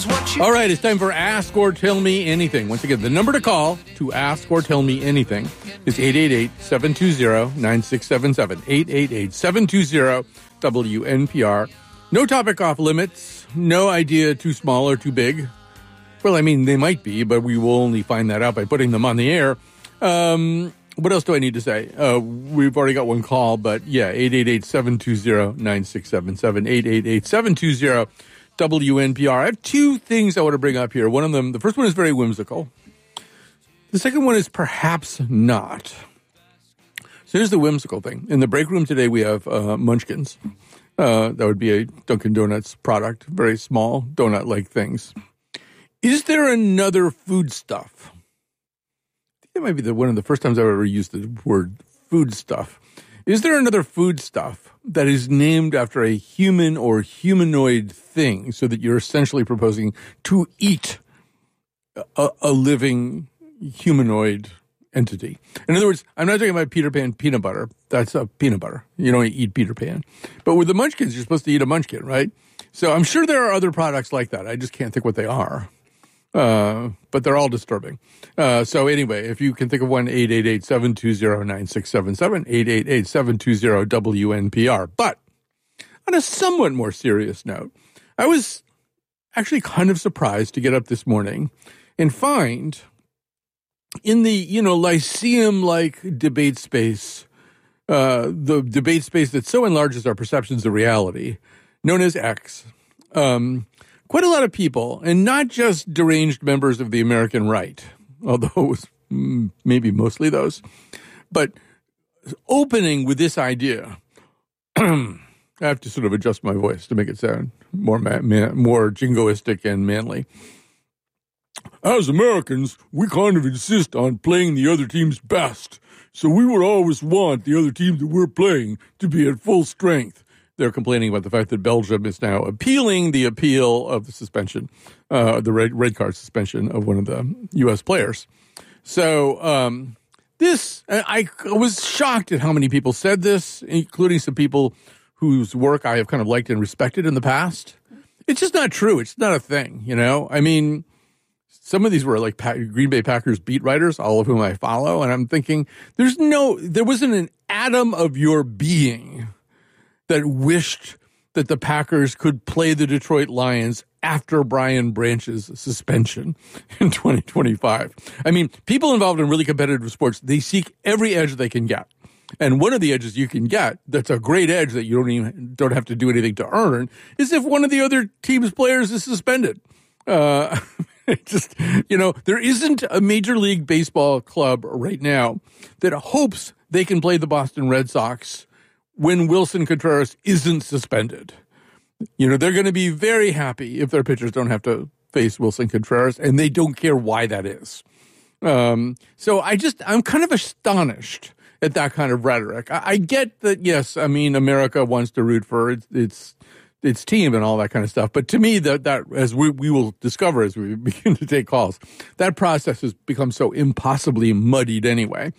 All right, it's time for Ask or Tell Me Anything. Once again, the number to call to ask or tell me anything is 888-720-9677, 888-720-WNPR. No topic off limits, no idea too small or too big. Well, I mean, they might be, but we will only find that out by putting them on the air. What else do I need to say? We've already got one call, but yeah, 888-720-9677, 888-720-WNPR. I have two things I want to bring up here. One of them, the first one is very whimsical. The second one is perhaps not. So here's the whimsical thing. In the break room today, we have Munchkins. That would be a Dunkin' Donuts product, very small donut-like things. Is there another foodstuff? I think it might be one of the first times I've ever used the word foodstuff. Is there another foodstuff that is named after a human or humanoid thing so that you're essentially proposing to eat a living humanoid entity? In other words, I'm not talking about Peter Pan peanut butter. That's a peanut butter. You don't eat Peter Pan. But with the Munchkins, you're supposed to eat a Munchkin, right? So I'm sure there are other products like that. I just can't think what they are. But they're all disturbing. So anyway, if you can think of one, 888-720-9677, 888-720-WNPR. But on a somewhat more serious note, I was actually kind of surprised to get up this morning and find in the, Lyceum-like debate space, the debate space that so enlarges our perceptions of reality, known as X, quite a lot of people, and not just deranged members of the American right, although it was maybe mostly those, but opening with this idea. I have to sort of adjust my voice to make it sound more jingoistic and manly. As Americans, we kind of insist on playing the other team's best, so we would always want the other team that we're playing to be at full strength. They're complaining about the fact that Belgium is now appealing the appeal of the suspension, the red card suspension of one of the U.S. players. So I was shocked at how many people said this, including some people whose work I have kind of liked and respected in the past. It's just not true. It's not a thing, I mean, some of these were like Green Bay Packers beat writers, all of whom I follow, and I'm thinking there wasn't an atom of your being that wished that the Packers could play the Detroit Lions after Brian Branch's suspension in 2025. I mean, people involved in really competitive sports, they seek every edge they can get. And one of the edges you can get that's a great edge that you don't have to do anything to earn is if one of the other team's players is suspended. Just, there isn't a Major League Baseball club right now that hopes they can play the Boston Red Sox when Wilson Contreras isn't suspended. They're going to be very happy if their pitchers don't have to face Wilson Contreras, and they don't care why that is. So I'm kind of astonished at that kind of rhetoric. I get that, yes, I mean, America wants to root for its team and all that kind of stuff. But to me, that as we will discover as we begin to take calls, that process has become so impossibly muddied anyway.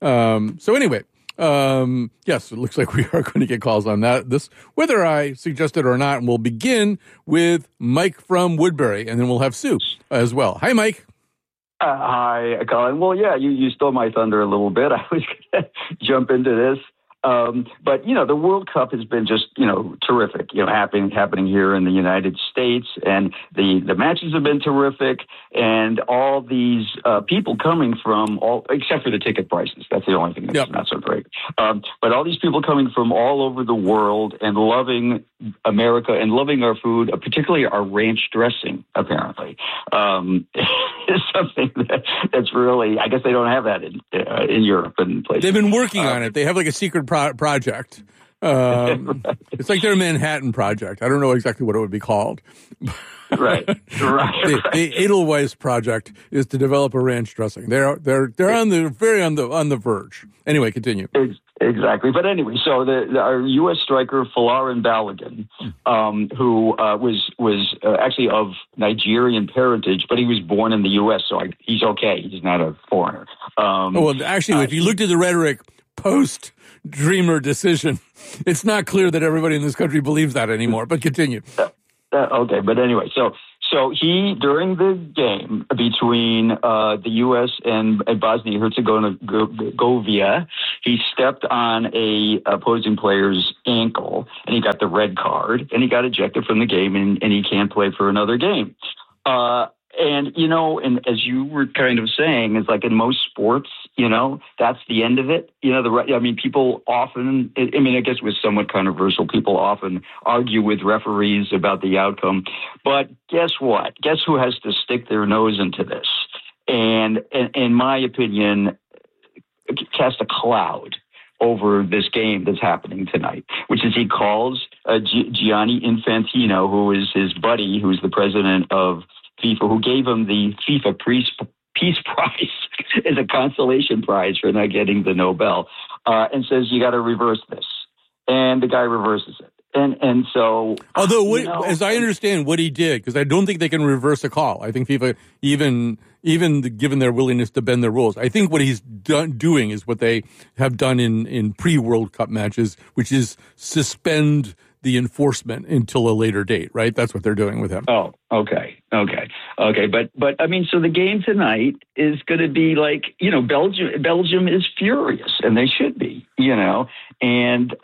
Yes, it looks like we are going to get calls on this, whether I suggest it or not. And we'll begin with Mike from Woodbury, and then we'll have Sue as well. Hi, Mike. Hi, Colin. Well, yeah, you stole my thunder a little bit. I was going to jump into this. But, the World Cup has been just, terrific, happening here in the United States. And the matches have been terrific. And all these people coming from except for the ticket prices. That's the only thing that's not so great. But all these people coming from all over the world and loving America and loving our food, particularly our ranch dressing, apparently, is something that's really, I guess they don't have that in Europe and places. They've been working on it. They have like a secret project. It's like their Manhattan Project. I don't know exactly what it would be called. Right. The Edelweiss Project is to develop a ranch dressing. They're on the verge. Anyway, continue. Exactly. But anyway, so our U.S. striker Folarin Balogun, who was actually of Nigerian parentage, but he was born in the U.S., so he's okay. He's not a foreigner. If you looked at the rhetoric post-Dreamer decision, it's not clear that everybody in this country believes that anymore, but continue. Okay, but anyway, so So during the game between the U.S. and Bosnia-Herzegovina, he stepped on a opposing player's ankle, and he got the red card, and he got ejected from the game, and he can't play for another game. And as you were kind of saying, it's like in most sports, that's the end of it. People often, I guess it was somewhat controversial. People often argue with referees about the outcome. But guess what? Guess who has to stick their nose into this? And in my opinion, cast a cloud over this game that's happening tonight, which is he calls Gianni Infantino, who is his buddy, who's the president of FIFA, who gave him the FIFA Peace Prize as a consolation prize for not getting the Nobel, and says, you got to reverse this. And the guy reverses it. And so... Although, as I understand what he did, because I don't think they can reverse a call. I think FIFA, even given their willingness to bend their rules, I think what he's doing is what they have done in pre-World Cup matches, which is suspend the enforcement until a later date, right? That's what they're doing with him. Oh, okay. But so the game tonight is going to be like, Belgium is furious, and they should be, and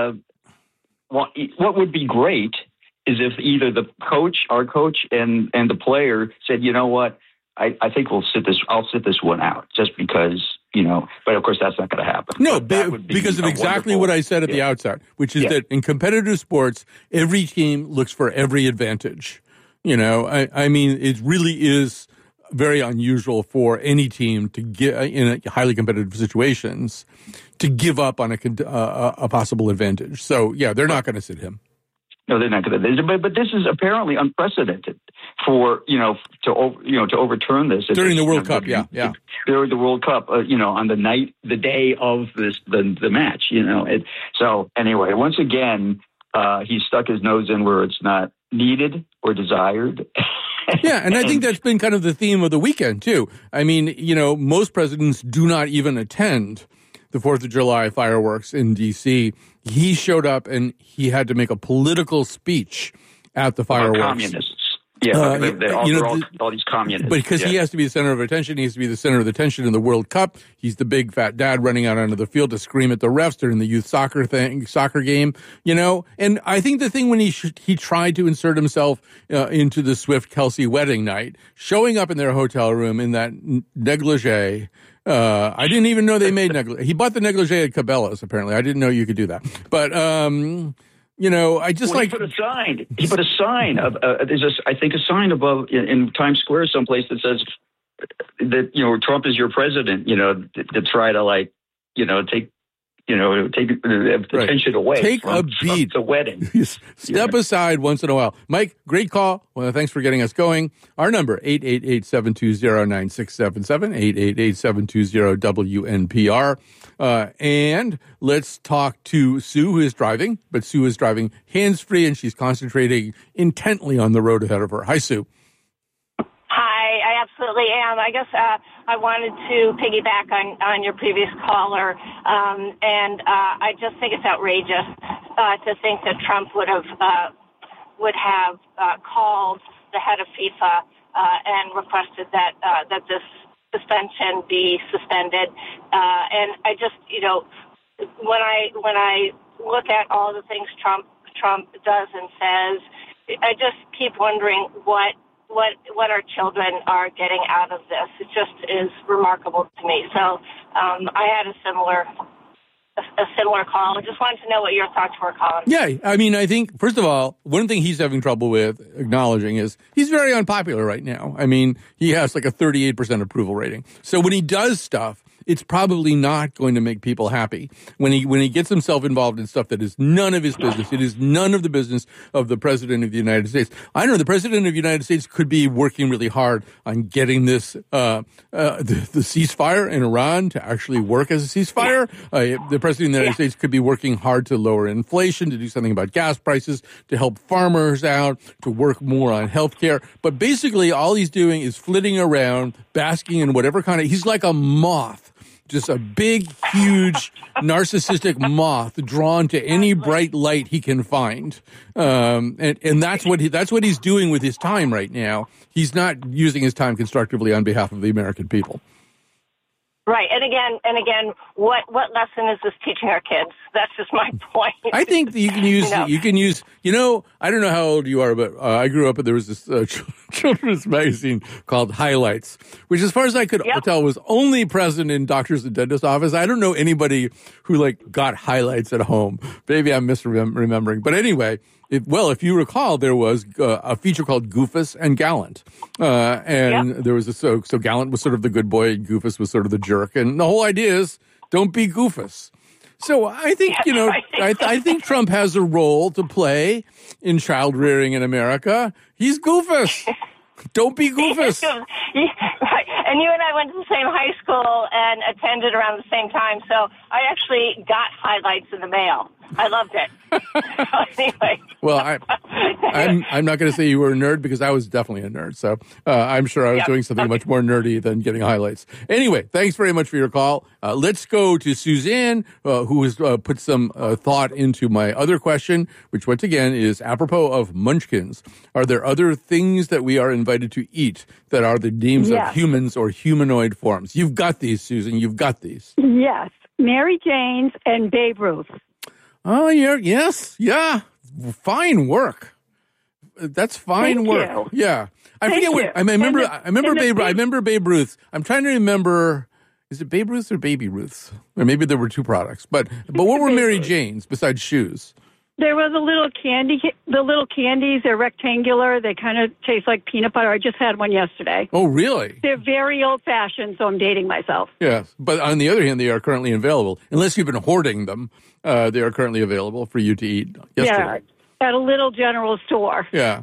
what would be great is if either our coach and the player said, you know what, I think I'll sit this one out just because, but of course that's not going to happen. No, because of exactly what I said at the outset, which is that in competitive sports, every team looks for every advantage. It really is very unusual for any team to get in highly competitive situations to give up on a possible advantage. So they're not going to sit him. No, they're not going to. But this is apparently unprecedented for to overturn this during the World Cup. During the World Cup, on the day of the match. So anyway, once again, he stuck his nose in where it's not needed or desired. And I think that's been kind of the theme of the weekend too. Most presidents do not even attend the 4th of July fireworks in D.C. He showed up and he had to make a political speech at the fireworks. Communists. All these communists. But because he has to be the center of attention, he has to be the center of the attention in the World Cup. He's the big fat dad running out onto the field to scream at the refs during the youth soccer game, And I think the thing when he tried to insert himself into the Swift-Kelsey wedding night, showing up in their hotel room in that negligee. I didn't even know they made negligee. He bought the negligee at Cabela's, apparently. I didn't know you could do that. But, I just He put a sign. There's a sign above in Times Square someplace that says that, Trump is your president, to try to take attention away from the wedding. Step aside once in a while. Mike, great call. Well, thanks for getting us going. Our number, 888-720-9677, 888-720-WNPR. And let's talk to Sue, who is driving, but Sue is driving hands-free, and she's concentrating intently on the road ahead of her. Hi, Sue. Hi, I absolutely am. I guess I wanted to piggyback on your previous caller, and I just think it's outrageous to think that Trump would have called the head of FIFA and requested that this suspension be suspended. And I just, when I look at all the things Trump does and says, I just keep wondering what our children are getting out of this. It just is remarkable to me. So I had a similar call. I just wanted to know what your thoughts were, Colin. Yeah, I think, first of all, one thing he's having trouble with acknowledging is he's very unpopular right now. He has like a 38% approval rating. So when he does stuff, it's probably not going to make people happy. When he gets himself involved in stuff that is none of his business, it is none of the business of the President of the United States. I know the President of the United States could be working really hard on getting this the ceasefire in Iran to actually work as a ceasefire. The President of the United States could be working hard to lower inflation, to do something about gas prices, to help farmers out, to work more on health care. But basically all he's doing is flitting around, basking in whatever kind of – he's like a moth just a big, huge, narcissistic moth drawn to any bright light he can find. And that's what he's doing with his time right now. He's not using his time constructively on behalf of the American people. Right. And again, what lesson is this teaching our kids? That's just my point. I think that you can use, I don't know how old you are, but I grew up and there was this children's magazine called Highlights, which as far as I could tell was only present in doctors and dentist office. I don't know anybody who got highlights at home. Maybe I'm misremembering. But anyway, if you recall, there was a feature called Goofus and Gallant. There was so Gallant was sort of the good boy and Goofus was sort of the jerk. And the whole idea is don't be Goofus. So I think, I think Trump has a role to play in child rearing in America. He's Goofus. Don't be Goofus. Right. And you and I went to the same high school and attended around the same time. So I actually got highlights in the mail. I loved it. Anyway. Well, I'm not going to say you were a nerd because I was definitely a nerd. So I'm sure I was doing something much more nerdy than getting highlights. Anyway, thanks very much for your call. Let's go to Suzanne, who has put some thought into my other question, which once again is apropos of munchkins. Are there other things that we are invited to eat that are the names of humans or humanoid forms? You've got these, Susan. You've got these. Yes. Mary Jane's and Babe Ruth. Oh, yes. Yeah. Fine work. That's fine work. You. Yeah. I forget what I remember Babe Ruth. I'm trying to remember, is it Babe Ruth or Baby Ruth's? Or maybe there were two products. But what were Mary Jane's besides shoes? There was a little candy. The little candies, they're rectangular. They kind of taste like peanut butter. I just had one yesterday. Oh, really? They're very old-fashioned, so I'm dating myself. Yes. But on the other hand, they are currently available. Unless you've been hoarding them, they are currently available for you to eat yesterday. Yeah, at a little general store. Yeah.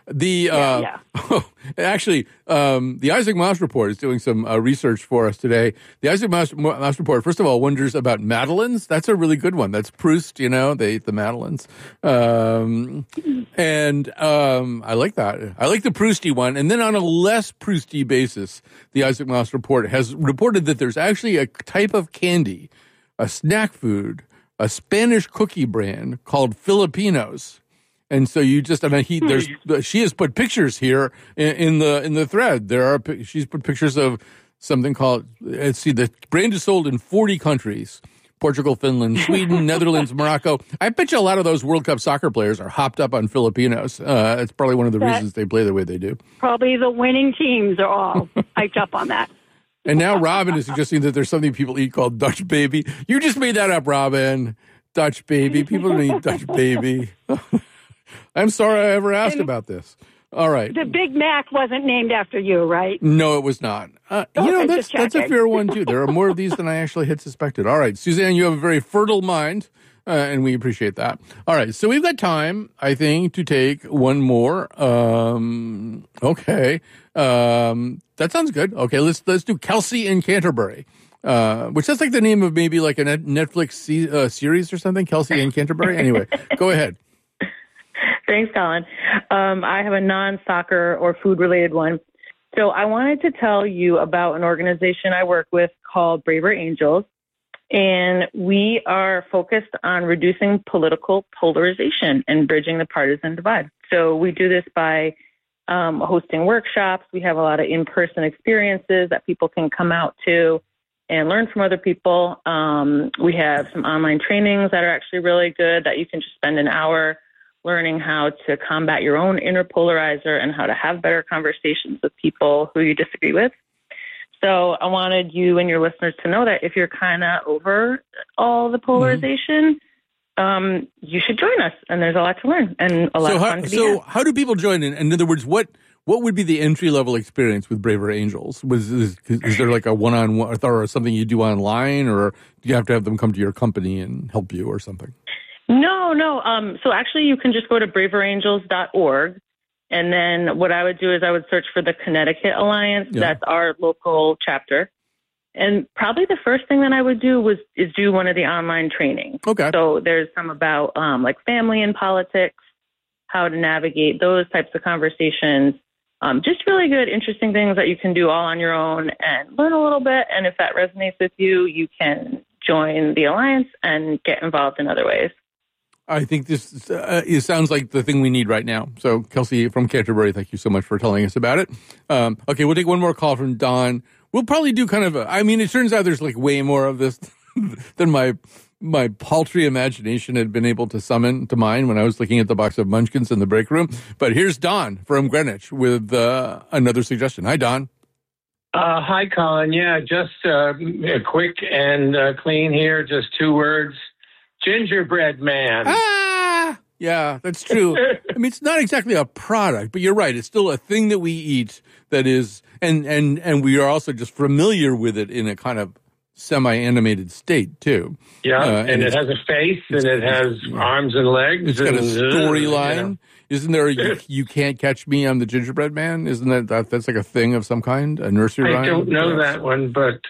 Actually, the Isaac Mouse Report is doing some research for us today. The Isaac Mouse Report, first of all, wonders about madeleines. That's a really good one. That's Proust, they ate the madeleines. I like that. I like the Prousty one. And then on a less Prousty basis, the Isaac Mouse Report has reported that there's actually a type of candy, a snack food, a Spanish cookie brand called Filipinos. And so you just, she has put pictures here in the thread. She's put pictures of something called, the brand is sold in 40 countries: Portugal, Finland, Sweden, Netherlands, Morocco. I bet you a lot of those World Cup soccer players are hopped up on Filipinos. It's probably one of the reasons they play the way they do. Probably the winning teams are all hyped up on that. And now Robin is suggesting that there's something people eat called Dutch Baby. You just made that up, Robin. Dutch Baby. People don't eat Dutch Baby. I'm sorry I ever asked about this. All right. The Big Mac wasn't named after you, right? No, it was not. That's a fair one, too. There are more of these than I actually had suspected. All right. Suzanne, you have a very fertile mind, and we appreciate that. All right. So we've got time, I think, to take one more. Okay. That sounds good. Okay. Let's do Kelsey in Canterbury. Which sounds like the name of maybe like a Netflix series or something. Kelsey in Canterbury. Anyway, go ahead. Thanks, Colin. I have a non-soccer or food-related one. So I wanted to tell you about an organization I work with called Braver Angels, and we are focused on reducing political polarization and bridging the partisan divide. So we do this by hosting workshops. We have a lot of in-person experiences that people can come out to and learn from other people. We have some online trainings that are actually really good that you can just spend an hour learning how to combat your own inner polarizer and how to have better conversations with people who you disagree with. So I wanted you and your listeners to know that if you're kind of over all the polarization, you should join us. And there's a lot to learn and a lot of fun to be had. How do people join? In other words, what would be the entry-level experience with Braver Angels? Is there like a one-on-one or something you do online, or do you have to have them come to your company and help you or something? No. So actually, you can just go to braverangels.org. And then what I would do is I would search for the Connecticut Alliance. Yeah. That's our local chapter. And probably the first thing that I would do is do one of the online trainings. Okay. So there's some about like family and politics, how to navigate those types of conversations. Just really good, interesting things that you can do all on your own and learn a little bit. And if that resonates with you, you can join the Alliance and get involved in other ways. I think this it sounds like the thing we need right now. So, Kelsey from Canterbury, thank you so much for telling us about it. Okay, we'll take one more call from Don. We'll probably do kind of it turns out there's like way more of this than my paltry imagination had been able to summon to mind when I was looking at the box of Munchkins in the break room. But here's Don from Greenwich with another suggestion. Hi, Don. Hi, Colin. Yeah, just quick and clean here. Just 2 words. Gingerbread man. Yeah, that's true. I mean, it's not exactly a product, but you're right. It's still a thing that we eat that is, and we are also just familiar with it in a kind of semi-animated state, too. Yeah, and it has a face, and it has arms and legs. It's got a storyline. Isn't there you Can't Catch Me, I'm the Gingerbread Man? Isn't that's like a thing of some kind, a nursery rhyme? I don't know that one, but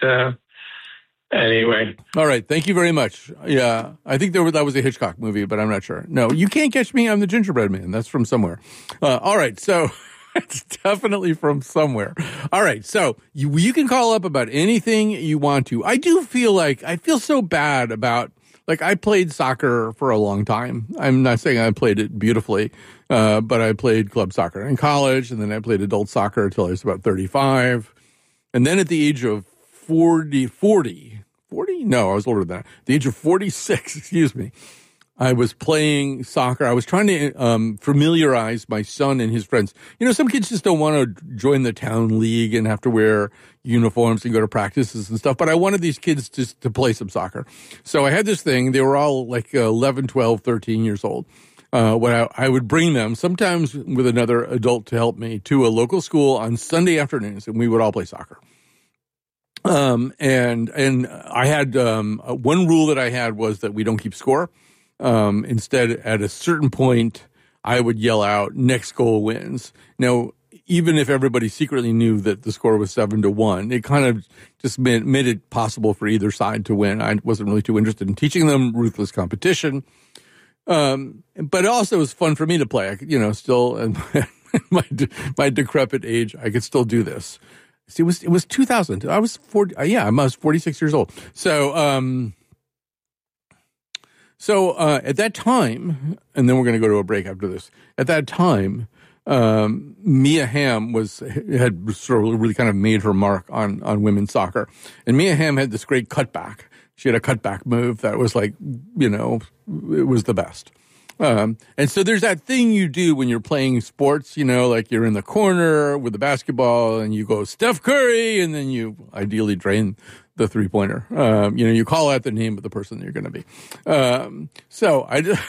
anyway. All right, thank you very much. Yeah, I think that was a Hitchcock movie, but I'm not sure. No, You Can't Catch Me, I'm the Gingerbread Man. That's from somewhere. All right, so it's definitely from somewhere. All right, so you can call up about anything you want to. I feel so bad about, I played soccer for a long time. I'm not saying I played it beautifully, but I played club soccer in college, and then I played adult soccer until I was about 35. And then at the age of 40? No, I was older than that. At the age of 46, excuse me, I was playing soccer. I was trying to familiarize my son and his friends. You know, some kids just don't want to join the town league and have to wear uniforms and go to practices and stuff. But I wanted these kids just to play some soccer. So I had this thing. They were all like 11, 12, 13 years old. When I would bring them, sometimes with another adult to help me, to a local school on Sunday afternoons, and we would all play soccer. And I had one rule that I had was that we don't keep score. Instead, at a certain point, I would yell out, "Next goal wins." Now, even if everybody secretly knew that the score was 7-1, it kind of just made it possible for either side to win. I wasn't really too interested in teaching them ruthless competition. But also it was fun for me to play. Still at my decrepit age, I could still do this. See, it was 2000. I was 40. I was 46 years old. So at that time, and then we're going to go to a break after this. At that time, Mia Hamm had sort of really kind of made her mark on women's soccer, and Mia Hamm had this great cutback. She had a cutback move that was it was the best. And so there's that thing you do when you're playing sports, like you're in the corner with the basketball and you go Steph Curry, and then you ideally drain the 3-pointer. You call out the name of the person that you're going to be. So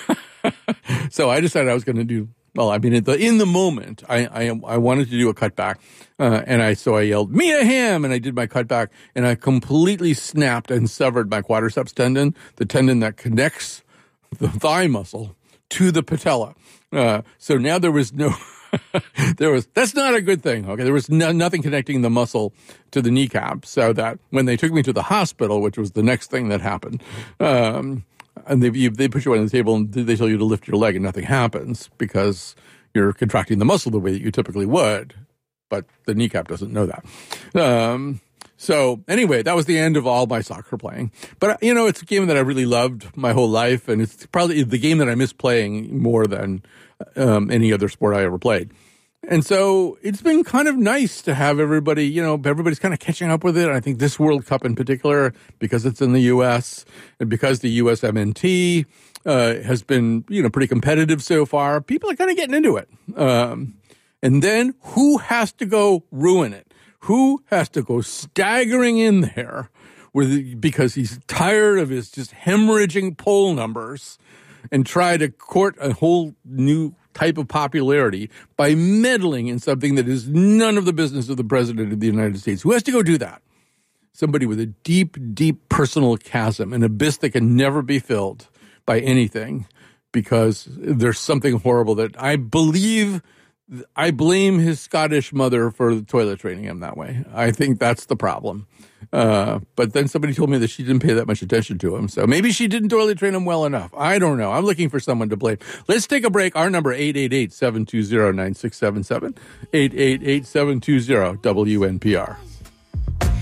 I decided I was going to do, in the moment, I wanted to do a cutback. So I yelled, "Mia Hamm!" and I did my cutback, and I completely snapped and severed my quadriceps tendon, the tendon that connects the thigh muscle to the patella. So now there was no, that's not a good thing. Okay. There was nothing connecting the muscle to the kneecap, so that when they took me to the hospital, which was the next thing that happened, and they put you on the table and they tell you to lift your leg and nothing happens because you're contracting the muscle the way that you typically would, but the kneecap doesn't know that. So anyway, that was the end of all my soccer playing. But, it's a game that I really loved my whole life, and it's probably the game that I miss playing more than any other sport I ever played. And so it's been kind of nice to have everybody, everybody's kind of catching up with it. I think this World Cup in particular, because it's in the U.S. and because the USMNT has been, pretty competitive so far, people are kind of getting into it. And then who has to go ruin it? Who has to go staggering in there because he's tired of his just hemorrhaging poll numbers and try to court a whole new type of popularity by meddling in something that is none of the business of the president of the United States? Who has to go do that? Somebody with a deep, deep personal chasm, an abyss that can never be filled by anything, because there's something horrible that I believe I blame his Scottish mother for toilet training him that way. I think that's the problem. But then somebody told me that she didn't pay that much attention to him. So maybe she didn't toilet train him well enough. I don't know. I'm looking for someone to blame. Let's take a break. Our number, 888-720-9677. 888-720-WNPR.